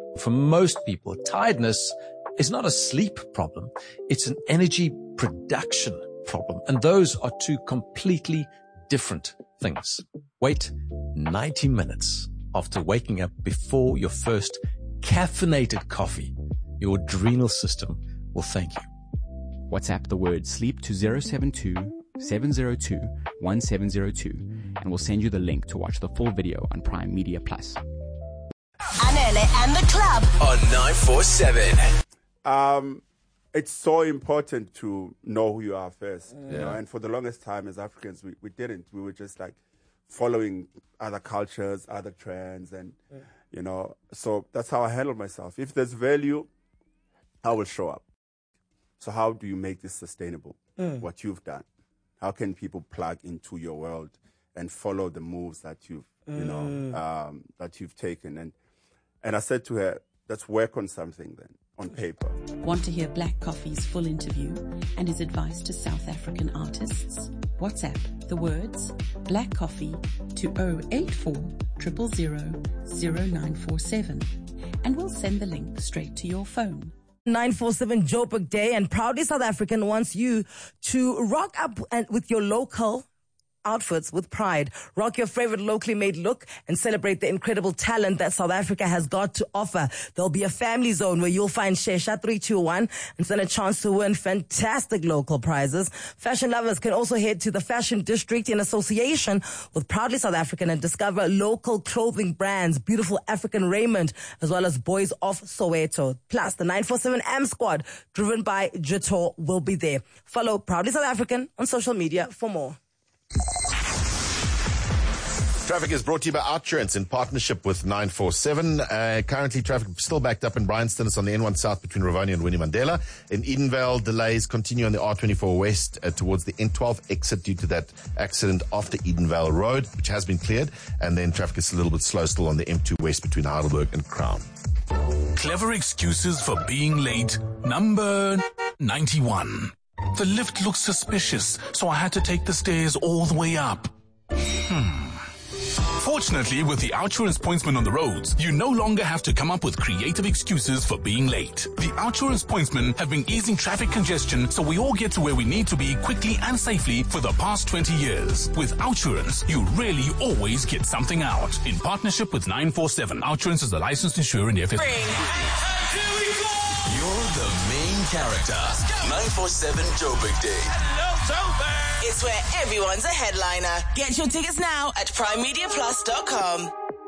For most people, tiredness is not a sleep problem. It's an energy production problem. And those are two completely different things. Wait 90 minutes after waking up before your first caffeinated coffee. Your adrenal system will thank you. WhatsApp the word sleep to 072-702-1702 and we'll send you the link to watch the full video on Prime Media Plus. Anele and the club on 947. It's so important to know who you are first. You know? And for the longest time as Africans, we didn't. We were just like following other cultures, other trends, and, you know, so that's how I handle myself. If there's value, I will show up. So how do you make this sustainable? What you've done? How can people plug into your world and follow the moves that you've, you know, that you've taken? And I said to her, let's work on something then, on paper. Want to hear Black Coffee's full interview and his advice to South African artists? WhatsApp the words Black Coffee to 084 000 0947 and we'll send the link straight to your phone. 947 Joburg Day, and Proudly South African wants you to rock up with your local outfits with pride. Rock your favorite locally made look and celebrate the incredible talent that South Africa has got to offer. There'll be a family zone where you'll find Shesha 321 and stand a chance to win fantastic local prizes. Fashion lovers can also head to the Fashion District in association with Proudly South African and discover local clothing brands, beautiful African raiment, as well as Boys of Soweto. Plus, the 947 AM squad, driven by Jito, will be there. Follow Proudly South African on social media for more. Traffic is brought to you by Outsurance in partnership with 947. Currently, traffic still backed up in Bryanston. It's on the N1 South between Rivonia and Winnie Mandela. In Edenvale, delays continue on the R24 West towards the N12 exit due to that accident off the Edenvale Road, which has been cleared. And then traffic is a little bit slow still on the M2 West between Heidelberg and Crown. Clever excuses for being late. Number 91. The lift looks suspicious, so I had to take the stairs all the way up. Fortunately, with the Outsurance pointsman on the roads, you no longer have to come up with creative excuses for being late. The Outsurance pointsmen have been easing traffic congestion so we all get to where we need to be quickly and safely for the past 20 years. With Outsurance, you really always get something out. In partnership with 947, Outsurance is a licensed insurer in the FSA. You're the main character. 947 Joburg Day. Hello, Joburg. It's where everyone's a headliner. Get your tickets now at primemediaplus.com.